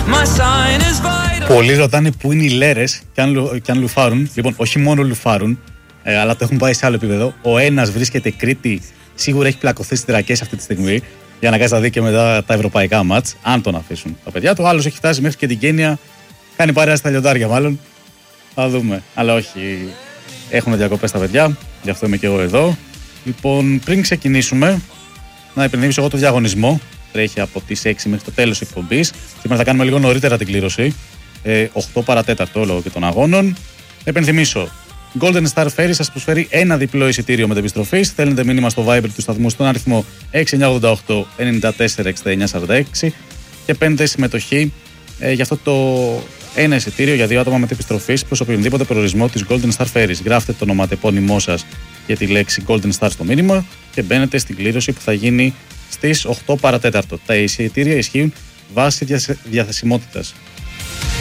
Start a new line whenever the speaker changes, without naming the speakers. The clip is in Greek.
Πολλοί ρωτάνε πού είναι οι λέρες και αν λουφάρουν. Λοιπόν, όχι μόνο λουφάρουν, αλλά το έχουν πάει σε άλλο επίπεδο. Ο ένας βρίσκεται Κρήτη, σίγουρα έχει πλακωθεί στις Τρακές αυτή τη στιγμή, για να κάτσει να δει και μετά τα ευρωπαϊκά μάτς, αν τον αφήσουν τα παιδιά του. Ο άλλος έχει φτάσει μέχρι και την Κένια, κάνει παρέα στα λιοντάρια μάλλον. Θα δούμε. Αλλά όχι, έχουν διακοπές τα παιδιά, γι' αυτό είμαι και εγώ εδώ. Λοιπόν, πριν ξεκινήσουμε, να υπενθυμίσω εγώ το διαγωνισμό. Τρέχει από τις 6 μέχρι το τέλος της εκπομπής. Σήμερα θα κάνουμε λίγο νωρίτερα την κλήρωση. 8 παρατέταρτο λόγω και των αγώνων. Επενθυμίσω, Golden Star Ferry σας προσφέρει ένα διπλό εισιτήριο μετεπιστροφής. Στέλνετε μήνυμα στο Viber του σταθμού στον αριθμό 6988 94 69 46 και παίρνετε συμμετοχή για αυτό το ένα εισιτήριο για 2 άτομα μετεπιστροφής προς οποιονδήποτε προορισμό της Golden Star Ferries. Γράφτε το ονοματεπώνυμό σας για τη λέξη Golden Star στο μήνυμα και μπαίνετε στην κλήρωση που θα γίνει στις 8 παρατέταρτο. Τα εισιτήρια ισχύουν βάσει διαθεσιμότητας.